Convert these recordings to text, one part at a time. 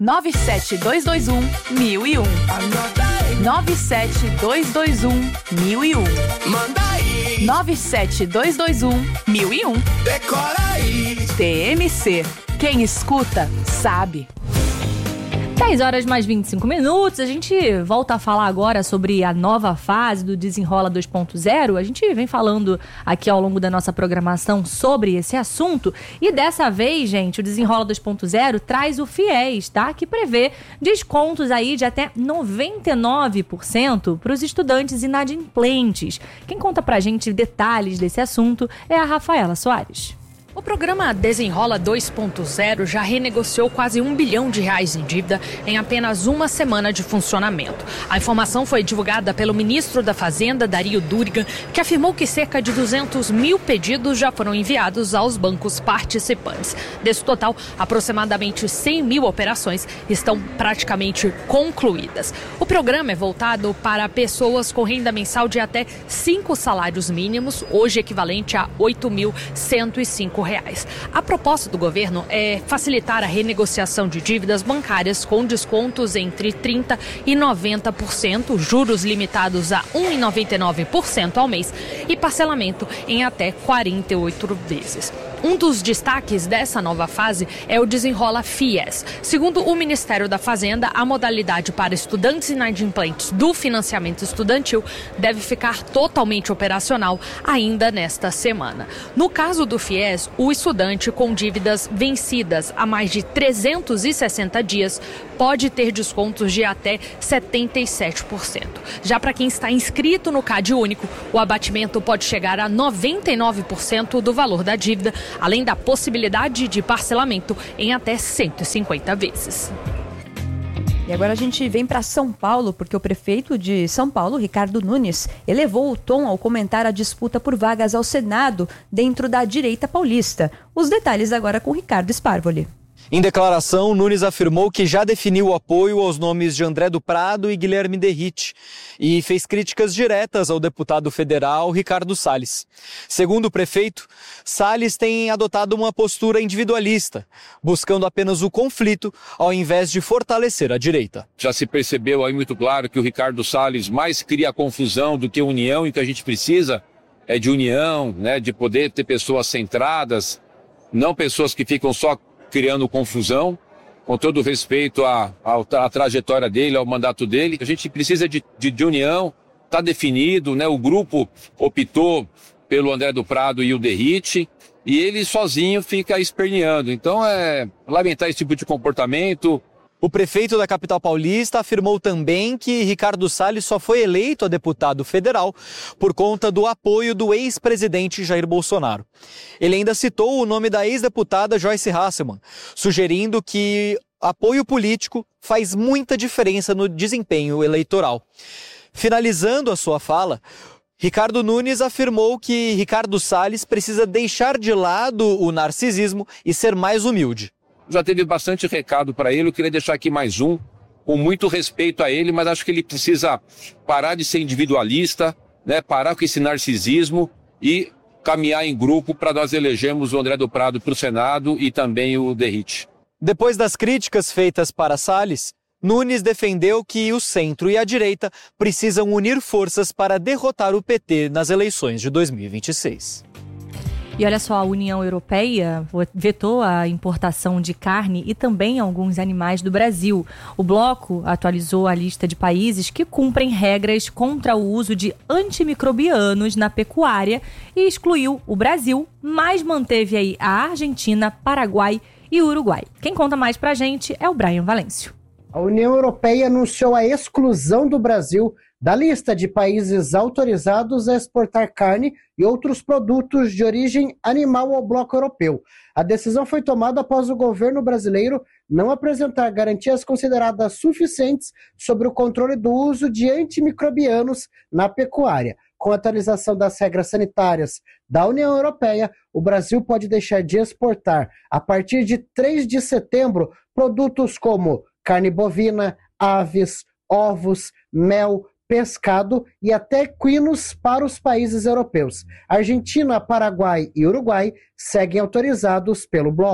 97221-1001. 97221-1001. Manda aí. 97221-1001. Decora aí. TMC. Quem escuta, sabe. 10h mais 25. A gente volta a falar agora sobre a nova fase do Desenrola 2.0. A gente vem falando aqui ao longo da nossa programação sobre esse assunto. E dessa vez, gente, o Desenrola 2.0 traz o FIES, tá? Que prevê descontos aí de até 99% para os estudantes inadimplentes. Quem conta pra gente detalhes desse assunto é a Rafaela Soares. O programa Desenrola 2.0 já renegociou quase R$1 bilhão em dívida em apenas uma semana de funcionamento. A informação foi divulgada pelo ministro da Fazenda, Dario Durigan, que afirmou que cerca de 200 mil pedidos já foram enviados aos bancos participantes. Desse total, aproximadamente 100 mil operações estão praticamente concluídas. O programa é voltado para pessoas com renda mensal de até 5 salários mínimos, hoje equivalente a R$ 8.105. A proposta do governo é facilitar a renegociação de dívidas bancárias com descontos entre 30% e 90%, juros limitados a 1,99% ao mês e parcelamento em até 48 vezes. Um dos destaques dessa nova fase é o Desenrola FIES. Segundo o Ministério da Fazenda, a modalidade para estudantes inadimplentes do financiamento estudantil deve ficar totalmente operacional ainda nesta semana. No caso do FIES, o estudante com dívidas vencidas há mais de 360 dias pode ter descontos de até 77%. Já para quem está inscrito no CAD único, o abatimento pode chegar a 99% do valor da dívida, além da possibilidade de parcelamento em até 150 vezes. E agora a gente vem para São Paulo, porque o prefeito de São Paulo, Ricardo Nunes, elevou o tom ao comentar a disputa por vagas ao Senado dentro da direita paulista. Os detalhes agora com Ricardo Sparvoli. Em declaração, Nunes afirmou que já definiu o apoio aos nomes de André do Prado e Guilherme Derrite e fez críticas diretas ao deputado federal Ricardo Salles. Segundo o prefeito, Salles tem adotado uma postura individualista, buscando apenas o conflito ao invés de fortalecer a direita. Já se percebeu aí muito claro que o Ricardo Salles mais cria confusão do que união, e o que a gente precisa é de união, né, de poder ter pessoas centradas, não pessoas que ficam só criando confusão, com todo respeito à trajetória dele, ao mandato dele. A gente precisa de união, está definido, né? O grupo optou pelo André do Prado e o Derrite, e ele sozinho fica esperneando. Então é lamentar esse tipo de comportamento. O prefeito da capital paulista afirmou também que Ricardo Salles só foi eleito a deputado federal por conta do apoio do ex-presidente Jair Bolsonaro. Ele ainda citou o nome da ex-deputada Joyce Hasselmann, sugerindo que apoio político faz muita diferença no desempenho eleitoral. Finalizando a sua fala, Ricardo Nunes afirmou que Ricardo Salles precisa deixar de lado o narcisismo e ser mais humilde. Já teve bastante recado para ele, eu queria deixar aqui mais um, com muito respeito a ele, mas acho que ele precisa parar de ser individualista, né, parar com esse narcisismo e caminhar em grupo para nós elegermos o André do Prado para o Senado e também o Derrite. Depois das críticas feitas para Salles, Nunes defendeu que o centro e a direita precisam unir forças para derrotar o PT nas eleições de 2026. E olha só, a União Europeia vetou a importação de carne e também alguns animais do Brasil. O bloco atualizou a lista de países que cumprem regras contra o uso de antimicrobianos na pecuária e excluiu o Brasil, mas manteve aí a Argentina, Paraguai e Uruguai. Quem conta mais pra gente é o Brian Valêncio. A União Europeia anunciou a exclusão do Brasil da lista de países autorizados a exportar carne e outros produtos de origem animal ao bloco europeu. A decisão foi tomada após o governo brasileiro não apresentar garantias consideradas suficientes sobre o controle do uso de antimicrobianos na pecuária. Com a atualização das regras sanitárias da União Europeia, o Brasil pode deixar de exportar, a partir de 3 de setembro, produtos como carne bovina, aves, ovos, mel, pescado e até equinos para os países europeus. Argentina, Paraguai e Uruguai seguem autorizados pelo bloco.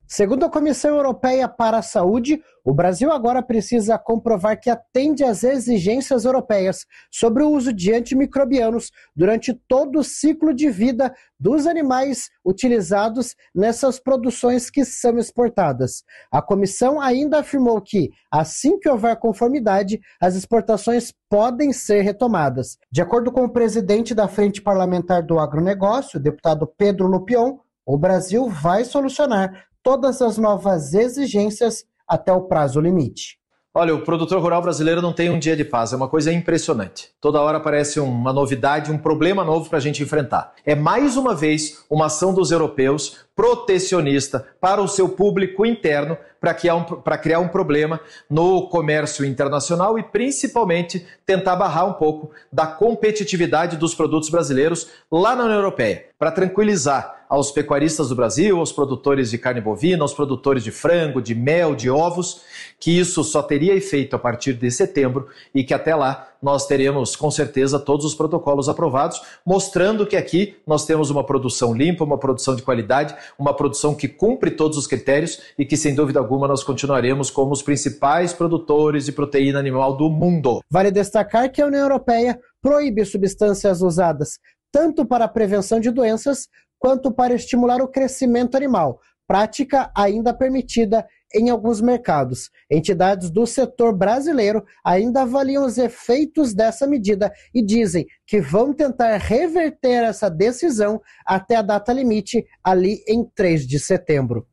Segundo a Comissão Europeia para a Saúde, o Brasil agora precisa comprovar que atende às exigências europeias sobre o uso de antimicrobianos durante todo o ciclo de vida dos animais utilizados nessas produções que são exportadas. A comissão ainda afirmou que, assim que houver conformidade, as exportações podem ser retomadas. De acordo com o presidente da Frente Parlamentar do Agronegócio, o deputado Pedro Lupion, o Brasil vai solucionar todas as novas exigências até o prazo limite. Olha, o produtor rural brasileiro não tem um dia de paz, é uma coisa impressionante. Toda hora aparece uma novidade, um problema novo para a gente enfrentar. É mais uma vez uma ação dos europeus protecionista para o seu público interno para criar um problema no comércio internacional e principalmente tentar barrar um pouco da competitividade dos produtos brasileiros lá na União Europeia, para tranquilizar aos pecuaristas do Brasil, aos produtores de carne bovina, aos produtores de frango, de mel, de ovos, que isso só teria efeito a partir de setembro e que até lá nós teremos com certeza todos os protocolos aprovados, mostrando que aqui nós temos uma produção limpa, uma produção de qualidade, uma produção que cumpre todos os critérios e que sem dúvida alguma nós continuaremos como os principais produtores de proteína animal do mundo. Vale destacar que a União Europeia proíbe substâncias usadas tanto para a prevenção de doenças quanto para estimular o crescimento animal, prática ainda permitida em alguns mercados. Entidades do setor brasileiro ainda avaliam os efeitos dessa medida e dizem que vão tentar reverter essa decisão até a data limite, ali em 3 de setembro.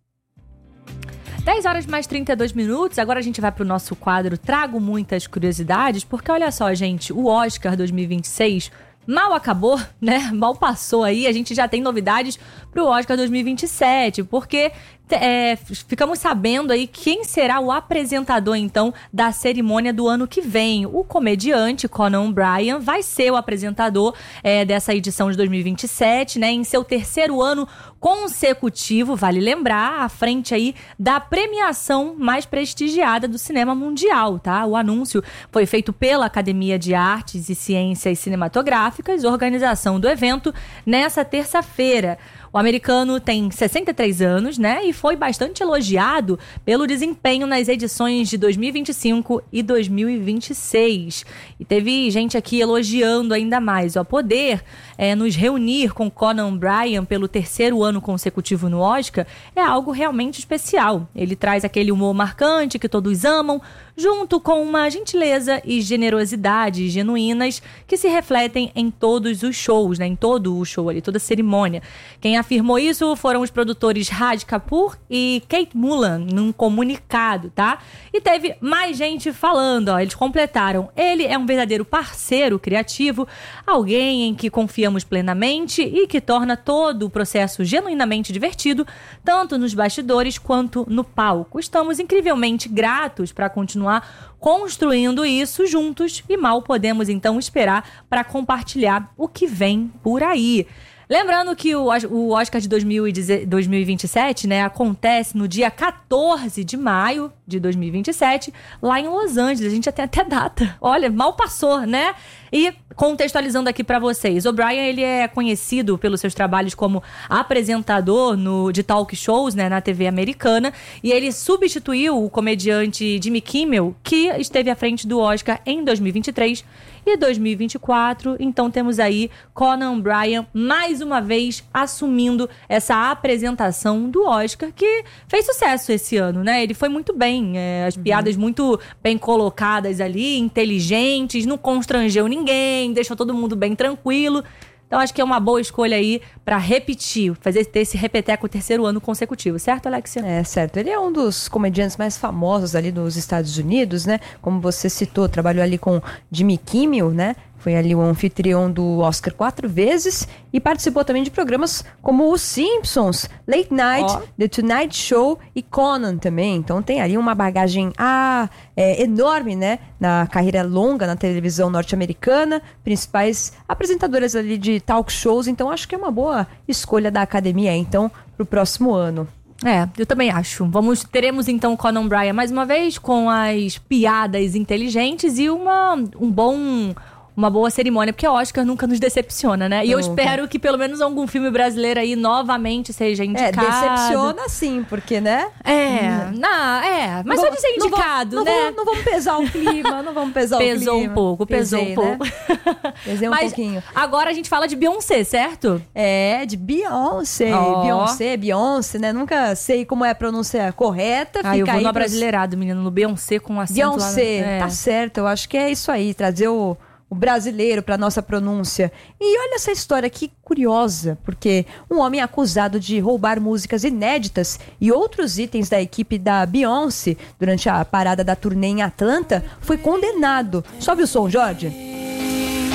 10 horas mais 32 minutos, agora a gente vai para o nosso quadro Trago Muitas Curiosidades, porque olha só, gente, o Oscar 2026 mal acabou, né? Mal passou aí, a gente já tem novidades pro Oscar 2027, porque ficamos sabendo aí quem será o apresentador, então, da cerimônia do ano que vem. O comediante Conan O'Brien vai ser o apresentador dessa edição de 2027, né? Em seu terceiro ano consecutivo, vale lembrar, à frente aí da premiação mais prestigiada do cinema mundial, tá? O anúncio foi feito pela Academia de Artes e Ciências Cinematográficas, organização do evento, nessa terça-feira. O americano tem 63 anos, né? E foi bastante elogiado pelo desempenho nas edições de 2025 e 2026. E teve gente aqui elogiando ainda mais. O poder nos reunir com Conan O'Brien pelo terceiro ano consecutivo no Oscar é algo realmente especial. Ele traz aquele humor marcante que todos amam, junto com uma gentileza e generosidade genuínas que se refletem em todos os shows, né? Em todo o show ali, toda a cerimônia. Quem afirmou isso foram os produtores Raj Kapoor e Kate Mullan, num comunicado, tá? E teve mais gente falando, ó, eles completaram. Ele é um verdadeiro parceiro criativo, alguém em que confiamos plenamente e que torna todo o processo genuinamente divertido, tanto nos bastidores quanto no palco. Estamos incrivelmente gratos para continuar construindo isso juntos e mal podemos então esperar para compartilhar o que vem por aí. Lembrando que o Oscar de 2027, né, acontece no dia 14 de maio de 2027, lá em Los Angeles. A gente já tem até data. Olha, mal passou, né? E contextualizando aqui pra vocês, O'Brien, ele é conhecido pelos seus trabalhos como apresentador de talk shows, né, na TV americana, e ele substituiu o comediante Jimmy Kimmel, que esteve à frente do Oscar em 2023 e 2024. Então temos aí Conan O'Brien mais uma vez assumindo essa apresentação do Oscar, que fez sucesso esse ano, né? Ele foi muito bem, as piadas muito bem colocadas ali, inteligentes, não constrangeu ninguém, deixou todo mundo bem tranquilo. Então acho que é uma boa escolha aí pra repetir, ter esse repeteco terceiro ano consecutivo, certo, Alexia? É, certo. Ele é um dos comediantes mais famosos ali dos Estados Unidos, né? Como você citou, trabalhou ali com Jimmy Kimmel, né? Foi ali o anfitrião do Oscar 4 vezes e participou também de programas como Os Simpsons, Late Night, The Tonight Show e Conan também. Então tem ali uma bagagem enorme, né? Na carreira longa na televisão norte-americana, principais apresentadoras ali de talk shows. Então acho que é uma boa escolha da academia, então, pro próximo ano. Eu também acho. Teremos então Conan O'Brien mais uma vez com as piadas inteligentes e um uma boa cerimônia, porque o Oscar nunca nos decepciona, né? E eu espero que pelo menos algum filme brasileiro aí novamente seja indicado. Decepciona sim, porque, né? Mas só de ser indicado, né? Não vamos pesar o clima, não vamos pesar o clima. Pesou um pouco. Pesei um pouquinho. Agora a gente fala de Beyoncé, certo? De Beyoncé. Beyoncé, né? Nunca sei como é a pronúncia correta. Eu vou no abrasileirado, menino, no Beyoncé com acento Beyoncé, tá certo. Eu acho que é isso aí, trazer o brasileiro para nossa pronúncia. E olha essa história que curiosa, porque um homem acusado de roubar músicas inéditas e outros itens da equipe da Beyoncé durante a parada da turnê em Atlanta foi condenado. Sobe o som, Jorge.